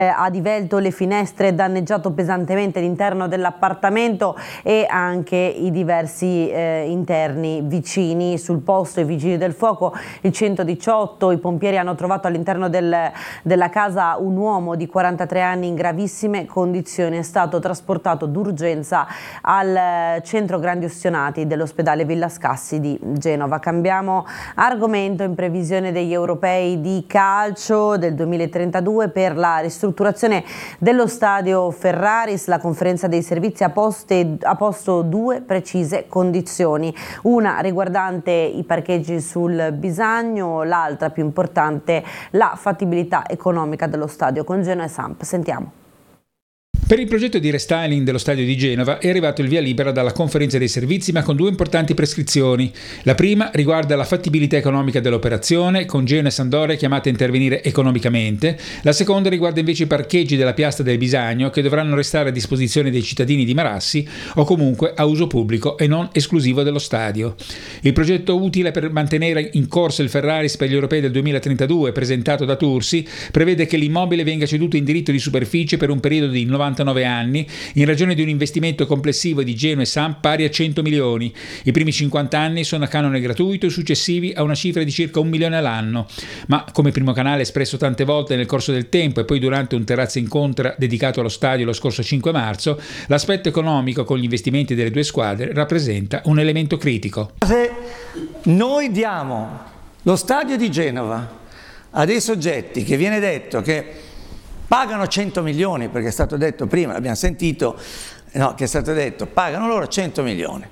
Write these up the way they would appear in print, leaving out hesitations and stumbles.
Ha divelto le finestre, danneggiato pesantemente l'interno dell'appartamento e anche i diversi interni vicini. Sul posto i vigili del fuoco, il 118, i pompieri hanno trovato all'interno della casa un uomo di 43 anni in gravissime condizioni. È stato trasportato d'urgenza al centro grandi ustionati dell'ospedale Villa Scassi di Genova. Cambiamo argomento. In previsione degli europei di calcio del 2032 per la ristrutturazione dello stadio Ferraris, la conferenza dei servizi ha posto due precise condizioni, una riguardante i parcheggi sul Bisagno, l'altra più importante la fattibilità economica dello stadio. Con Genoa e Samp sentiamo. Per il progetto di restyling dello stadio di Genova è arrivato il via libera dalla conferenza dei servizi, ma con due importanti prescrizioni. La prima riguarda la fattibilità economica dell'operazione, con Genoa e Sampdoria chiamate a intervenire economicamente. La seconda riguarda invece i parcheggi della piazza del Bisagno, che dovranno restare a disposizione dei cittadini di Marassi o comunque a uso pubblico e non esclusivo dello stadio. Il progetto utile per mantenere in corso il Ferraris per gli europei del 2032, presentato da Tursi, prevede che l'immobile venga ceduto in diritto di superficie per un periodo di 99 anni, in ragione di un investimento complessivo di Genoa e Samp pari a 100 milioni. I primi 50 anni sono a canone gratuito e successivi a una cifra di circa 1 milione all'anno. Ma, come Primo Canale espresso tante volte nel corso del tempo e poi durante un terrazzo incontro dedicato allo stadio lo scorso 5 marzo, l'aspetto economico con gli investimenti delle due squadre rappresenta un elemento critico. Se noi diamo lo stadio di Genova a dei soggetti che viene detto che pagano 100 milioni, perché è stato detto prima, l'abbiamo sentito, no, che è stato detto, pagano loro 100 milioni,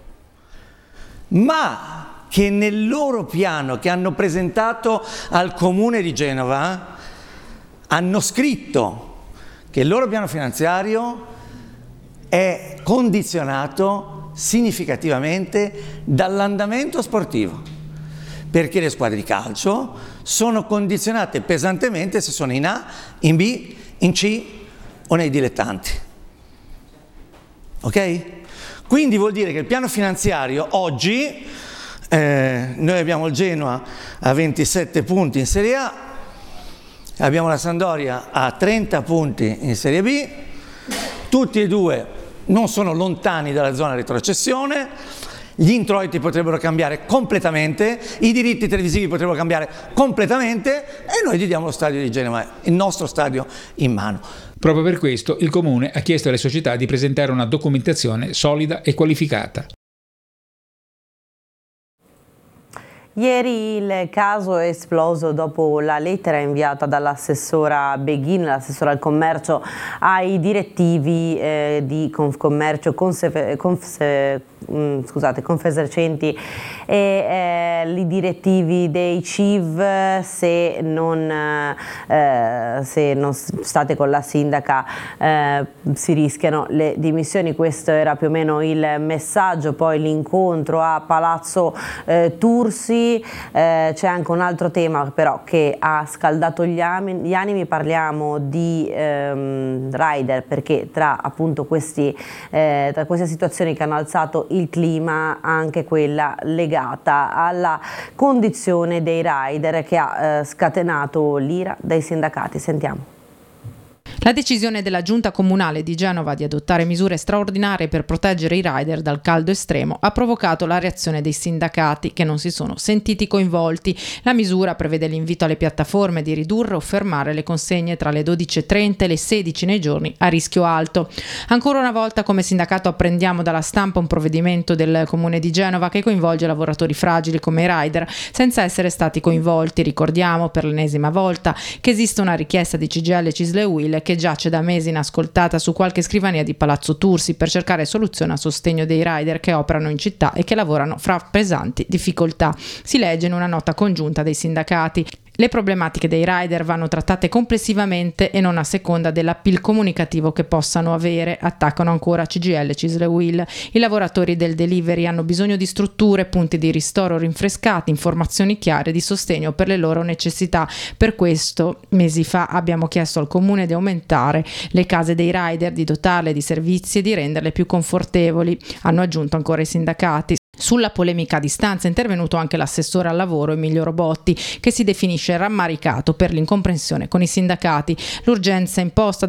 ma che nel loro piano che hanno presentato al Comune di Genova hanno scritto che il loro piano finanziario è condizionato significativamente dall'andamento sportivo, perché le squadre di calcio sono condizionate pesantemente se sono in A, in B, in C o nei dilettanti. Ok? Quindi vuol dire che il piano finanziario oggi, noi abbiamo il Genoa a 27 punti in Serie A, abbiamo la Sampdoria a 30 punti in Serie B, tutti e due non sono lontani dalla zona retrocessione. Gli introiti potrebbero cambiare completamente, i diritti televisivi potrebbero cambiare completamente e noi gli diamo lo stadio di Genova, il nostro stadio, in mano. Proprio per questo il Comune ha chiesto alle società di presentare una documentazione solida e qualificata. Ieri il caso è esploso dopo la lettera inviata dall'assessora Beghin, l'assessora al commercio, ai direttivi di Confcommercio, Confesercenti e i direttivi dei CIV. Se non state con la sindaca si rischiano le dimissioni. Questo era più o meno il messaggio. Poi l'incontro a Palazzo Tursi. C'è anche un altro tema però che ha scaldato gli animi, parliamo di rider, perché tra appunto queste situazioni che hanno alzato il clima, anche quella legata alla condizione dei rider che ha scatenato l'ira dei sindacati. Sentiamo. La decisione della Giunta Comunale di Genova di adottare misure straordinarie per proteggere i rider dal caldo estremo ha provocato la reazione dei sindacati, che non si sono sentiti coinvolti. La misura prevede l'invito alle piattaforme di ridurre o fermare le consegne tra le 12.30 e le 16 nei giorni a rischio alto. Ancora una volta, come sindacato, apprendiamo dalla stampa un provvedimento del Comune di Genova che coinvolge lavoratori fragili come i rider senza essere stati coinvolti. Ricordiamo per l'ennesima volta che esiste una richiesta di CGIL e Cisle Uil che giace da mesi inascoltata su qualche scrivania di Palazzo Tursi per cercare soluzioni a sostegno dei rider che operano in città e che lavorano fra pesanti difficoltà. Si legge in una nota congiunta dei sindacati. Le problematiche dei rider vanno trattate complessivamente e non a seconda dell'appeal comunicativo che possano avere, attaccano ancora CGIL e Cisle Uil. I lavoratori del delivery hanno bisogno di strutture, punti di ristoro rinfrescati, informazioni chiare di sostegno per le loro necessità. Per questo, mesi fa, abbiamo chiesto al Comune di aumentare le case dei rider, di dotarle di servizi e di renderle più confortevoli, hanno aggiunto ancora i sindacati. Sulla polemica a distanza è intervenuto anche l'assessore al lavoro Emilio Robotti, che si definisce rammaricato per l'incomprensione con i sindacati. L'urgenza imposta